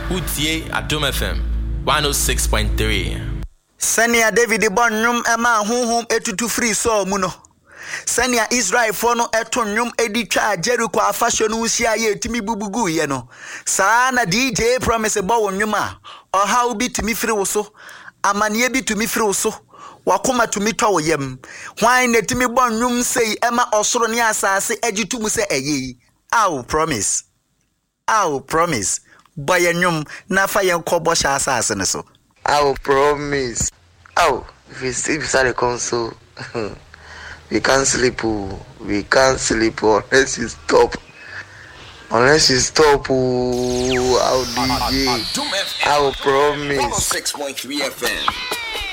Utie Adom FM 106.3. Senia David Bonnum Emma Hum etutu free so muno. Senia Israel for no etonyum editwa Jericho afasho no usia ye timi bubugu ye no. Saa na DJ promise bo nwuma. Oha ubi timi free wo so. Amanie bi tumi free wo so. Wakoma tumi twa wo yam. Hwan na timi bonnum sei Emma osoro ne asase agitum se eye. Aw promise. Aw promise. Boyenum na fa yen kobo sha asase ne so. Aw promise. Aw if you start the console we can't sleep. We can't sleep unless you stop. Unless you stop. I'll DJ. I'll promise. 6.3 FM.